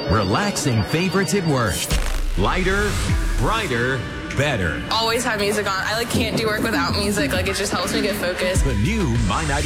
Relaxing favorites at work. Lighter, brighter, better. Always have music on. I can't do work without music. It just helps me get focused. The new My 90